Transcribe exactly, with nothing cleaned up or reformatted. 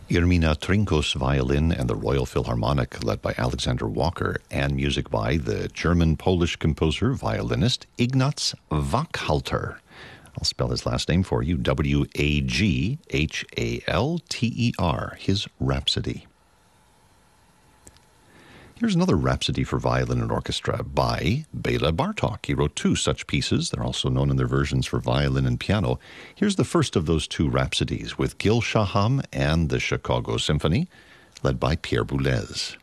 Irmina Trinkos violin and the Royal Philharmonic led by Alexander Walker, and music by the German-Polish composer, violinist Ignaz Waghalter. I'll spell his last name for you, W A G H A L T E R, his Rhapsody. Here's another Rhapsody for violin and orchestra by Bela Bartok. He wrote two such pieces. They're also known in their versions for violin and piano. Here's the first of those two Rhapsodies with Gil Shaham and the Chicago Symphony, led by Pierre Boulez.